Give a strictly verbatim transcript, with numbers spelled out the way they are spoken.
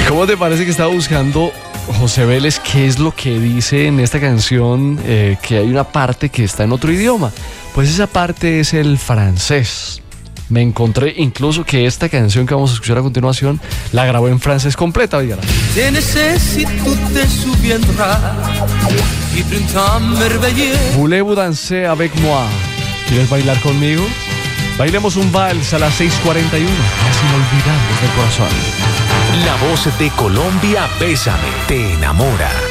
¿Cómo te parece que estaba buscando José Vélez qué es lo que dice en esta canción, eh, que hay una parte que está en otro idioma? Pues esa parte es el francés. Me encontré incluso que esta canción que vamos a escuchar a continuación la grabó en francés completa, oigan. Voulez-vous danser avec moi? ¿Quieres bailar conmigo? Bailemos un vals a las seis cuarenta y uno, casi inolvidables del corazón. La voz de Colombia, Bésame, te enamora.